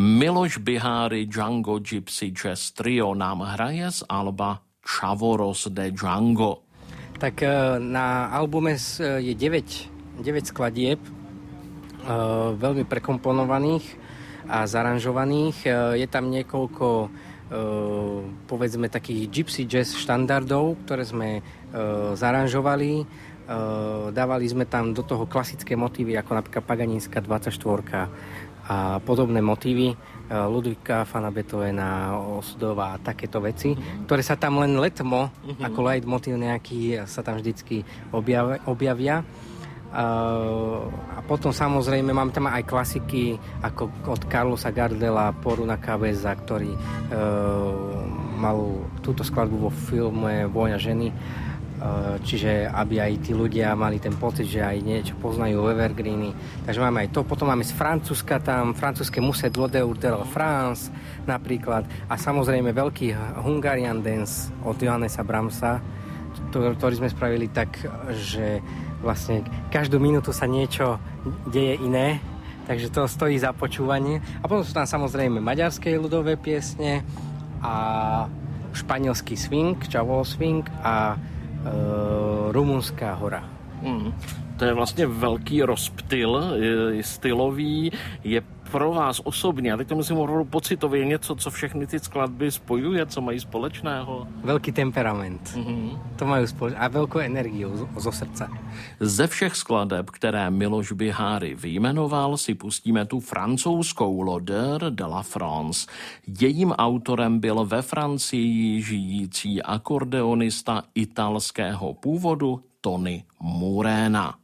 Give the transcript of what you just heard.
Miloš Bihari Django Gypsy Jazz Trio nám hraje z alba Chavoros de Django. Tak na albume je 9 skladieb, veľmi prekomponovaných a zaranžovaných. Je tam niekoľko povedzme takých gypsy jazz štandardov, ktoré sme zaranžovali. Dávali sme tam do toho klasické motívy, ako napríklad Paganínska 24 a podobné motívy Ludvíka van Beethovena, Osudova a takéto veci, ktoré sa tam len letmo, ako leitmotív nejaký, sa tam vždycky objavia. A potom samozrejme máme tam aj klasiky ako od Carlosa Gardela, Poruna Cabeza, ktorý mal túto skladbu vo filme Vojna ženy, čiže aby aj tí ľudia mali ten pocit, že aj niečo poznajú evergreeny. Takže máme aj to. Potom máme z Francúzska tam francúzske Musée de l'Odeur de la France napríklad. A samozrejme veľký Hungarian Dance od Johannesa Brahmsa, ktorý sme spravili tak, že vlastne každú minútu sa niečo deje iné, takže to stojí za počúvanie. A potom sú tam samozrejme maďarské ľudové piesne a španielský swing, Chavol swing a rumunská hora. To je vlastně velký rozptyl stylový. Je pro vás osobně, a teď to myslím opravdu pocitově, něco, co všechny ty skladby spojuje, co mají společného? Velký temperament. To mají společného. A velkou energii zo srdca. Ze všech skladeb, které Miloš Bihari vyjmenoval, si pustíme tu francouzskou L'Odeur de la France. Jejím autorem byl ve Francii žijící akordeonista italského původu Tony Murena.